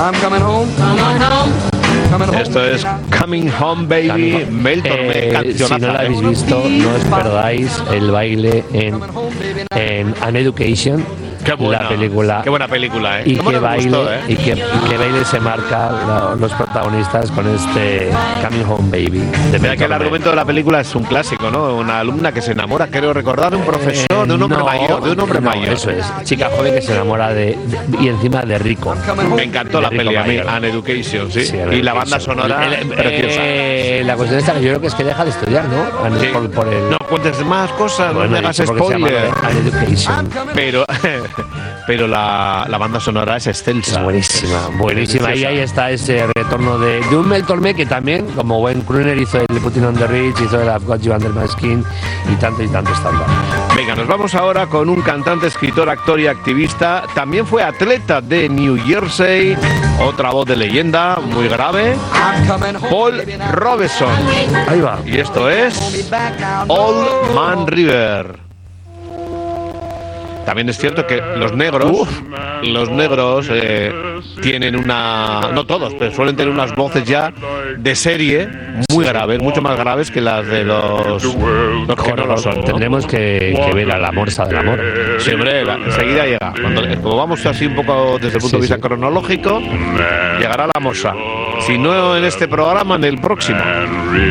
Esto es Coming Home Baby, Mel Tormé. Si no lo habéis visto, no os perdáis el baile en An Education. Qué buena, la película. Qué buena película, ¿eh? Y qué baile, y qué baile se marca los protagonistas con este Coming Home Baby. Mira que el argumento de la película es un clásico, ¿no? Una alumna que se enamora, creo recordar, de un profesor, de un hombre mayor. Eso es, chica joven que se enamora y encima de rico. Me encantó la peli a mí, An Education, sí. Y la banda sonora preciosa. La cuestión está que yo creo que es que deja de estudiar, ¿no? Sí. No cuentes más cosas, no me hagas spoiler. An Education. Pero la banda sonora es excelsa. Es buenísima. Y ahí está ese retorno de un Mel Tormé que también, como buen crooner, hizo el Putting on the Ridge, hizo el I've Got You Under My Skin y tanto estándar. Venga, nos vamos ahora con un cantante, escritor, actor y activista. También fue atleta de New Jersey, otra voz de leyenda, muy grave, Paul Robeson. Ahí va. Y esto es Old Man River. También es cierto que los negros tienen no todos, pero suelen tener unas voces ya de serie muy graves, mucho más graves que las de los que no lo son, ¿no? Tendremos que ver a la morsa del amor. Sí, hombre, enseguida llega. Como vamos así un poco desde el punto de vista cronológico, llegará la morsa. Si no en este programa, en el próximo.